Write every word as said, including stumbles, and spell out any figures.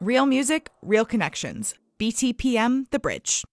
Real music, real connections. B T P M The Bridge.